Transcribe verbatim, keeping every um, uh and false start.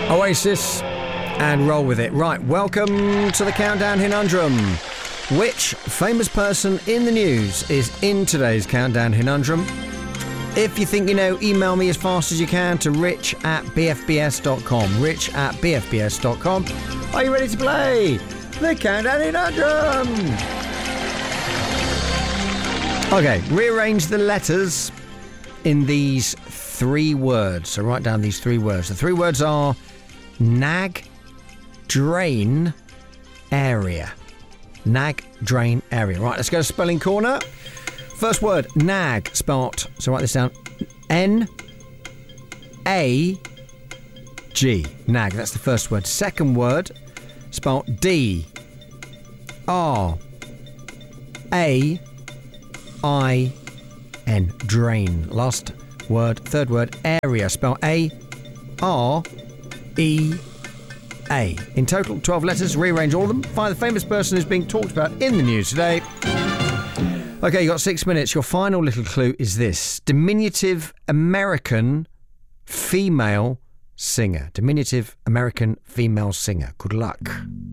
Oasis and Roll With It. Right, welcome to the Countdown Conundrum. Which famous person in the news is in today's Countdown Conundrum? If you think you know, email me as fast as you can to rich at b f b s dot com. Rich at b f b s dot com. Are you ready to play the Countdown Conundrum? Okay, rearrange the letters in these three words. So write down these three words. The three words are nag, drain, area. Nag, drain, area. Right, let's go to Spelling Corner. First word, nag, spelt, so write this down, N A G. Nag, that's the first word. Second word, spelt D R A I N. Drain. Last word, third word, area, spelled A R E A. In total, twelve letters. Rearrange all of them. Find the famous person who's being talked about in the news today. Okay, you got six minutes. Your final little clue is this. Diminutive American female singer. Diminutive American female singer. Good luck.